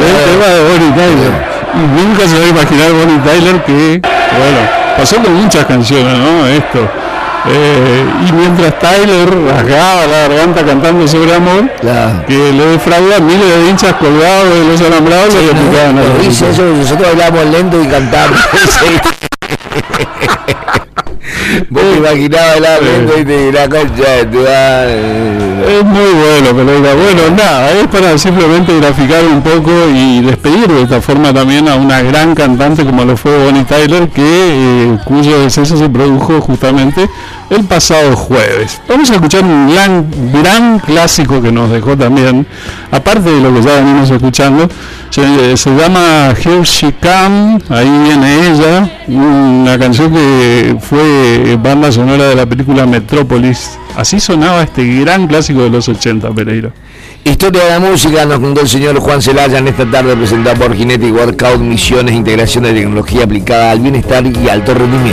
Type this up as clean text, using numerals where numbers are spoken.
del tema de Bonnie Tyler. Y nunca se va a imaginar Bonnie Tyler que, bueno, pasó con muchas canciones, ¿no? Esto. Y mientras Tyler rasgaba la garganta cantando sobre amor, que le defrauda, miles de hinchas colgados de los alambrados le picaban a la dice eso, nosotros hablábamos lento y cantamos. Vos te imaginabas el lento y te la concha de tu Es muy bueno, pero bueno, nada, es para simplemente graficar un poco y despedir de esta forma también a una gran cantante como lo fue Bonnie Tyler, que cuyo deceso se produjo justamente el pasado jueves. Vamos a escuchar un gran clásico que nos dejó también, aparte de lo que ya venimos escuchando. Se llama Here She Come, ahí viene ella, una canción que fue banda sonora de la película Metrópolis. Así sonaba este gran clásico de los 80, Pereira. Historia de la música nos contó el señor Juan Celaya en esta tarde, presentada por Kinetic Workout, misiones, integración de tecnología aplicada al bienestar y alto rendimiento.